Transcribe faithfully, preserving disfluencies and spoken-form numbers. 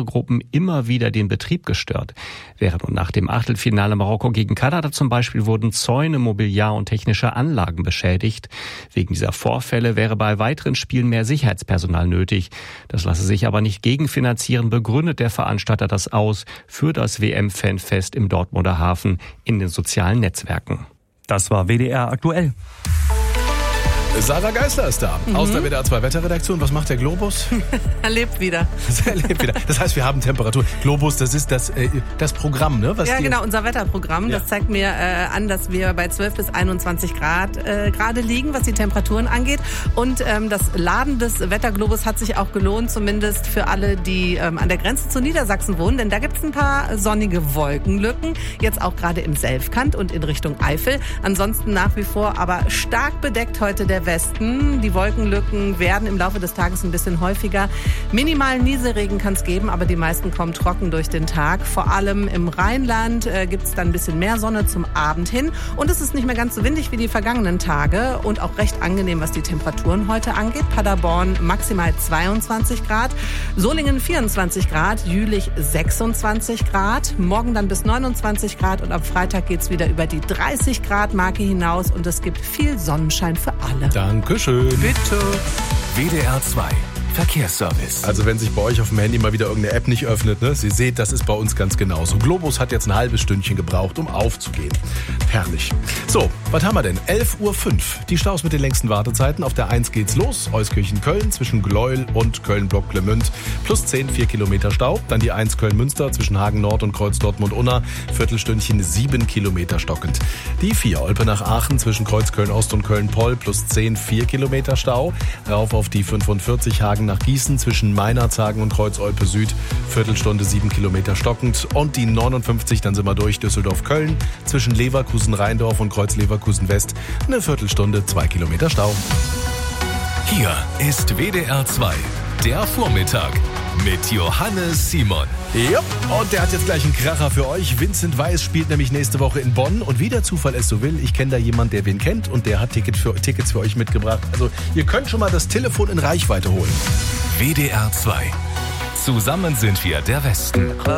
Wettergruppen immer wieder den Betrieb gestört. Während und nach dem Achtelfinale Marokko gegen Kanada zum Beispiel wurden Zäune, Mobiliar und technische Anlagen beschädigt. Wegen dieser Vorfälle wäre bei weiteren Spielen mehr Sicherheitspersonal nötig. Das lasse sich aber nicht gegenfinanzieren, begründet der Veranstalter das aus für das W M-Fanfest im Dortmunder Hafen in den sozialen Netzwerken. Das war W D R aktuell. Sarah Geisler ist da, mhm. aus der W D R zwei Wetterredaktion. Was macht der Globus? Er lebt wieder. Er lebt wieder. Das heißt, wir haben Temperatur. Globus, das ist das, äh, das Programm, ne? Was ja, die... genau, unser Wetterprogramm. Ja. Das zeigt mir äh, an, dass wir bei zwölf bis einundzwanzig Grad äh, gerade liegen, was die Temperaturen angeht. Und ähm, das Laden des Wetterglobus hat sich auch gelohnt, zumindest für alle, die ähm, an der Grenze zu Niedersachsen wohnen. Denn da gibt es ein paar sonnige Wolkenlücken. Jetzt auch gerade im Selfkant und in Richtung Eifel. Ansonsten nach wie vor aber stark bedeckt heute der Westen. Die Wolkenlücken werden im Laufe des Tages ein bisschen häufiger. Minimal Nieselregen kann es geben, aber die meisten kommen trocken durch den Tag. Vor allem im Rheinland äh, gibt es dann ein bisschen mehr Sonne zum Abend hin. Und es ist nicht mehr ganz so windig wie die vergangenen Tage und auch recht angenehm, was die Temperaturen heute angeht. Paderborn maximal zweiundzwanzig Grad, Solingen vierundzwanzig Grad, Jülich sechsundzwanzig Grad, morgen dann bis neunundzwanzig Grad und am Freitag geht es wieder über die dreißig Grad Marke hinaus und es gibt viel Sonnenschein für alle. Dankeschön. Bitte. W D R zwei Verkehrsservice. Also wenn sich bei euch auf dem Handy mal wieder irgendeine App nicht öffnet, ne? Sie seht, das ist bei uns ganz genauso. Globus hat jetzt ein halbes Stündchen gebraucht, um aufzugehen. Herrlich. So, was haben wir denn? elf Uhr fünf. Die Staus mit den längsten Wartezeiten. Auf der eins geht's los. Euskirchen-Köln zwischen Gleuel und Köln-Block-Glemünd. Plus zehn, vier Kilometer Stau. Dann die eins Köln-Münster zwischen Hagen-Nord und Kreuz Dortmund-Unna. Viertelstündchen, sieben Kilometer stockend. Die vier Olpenach-Aachen zwischen Kreuz Köln-Ost und Köln-Poll. Plus zehn, vier Kilometer Stau. Rauf auf die fünfundvierzig Hagen nach Gießen zwischen Meinerzhagen und Kreuz-Olpe Süd. Viertelstunde, sieben Kilometer stockend. Und die neunundfünfzig, dann sind wir durch, Düsseldorf-Köln zwischen Leverkusen-Rheindorf und Kreuz-Leverkusen-West. Eine Viertelstunde, zwei Kilometer Stau. Hier ist W D R zwei, der Vormittag mit Johannes Simon. Ja, und der hat jetzt gleich einen Kracher für euch. Vincent Weiss spielt nämlich nächste Woche in Bonn. Und wie der Zufall es so will, ich kenne da jemanden, der wen kennt und der hat Ticket für, Tickets für euch mitgebracht. Also ihr könnt schon mal das Telefon in Reichweite holen. W D R zwei. Zusammen sind wir der Westen.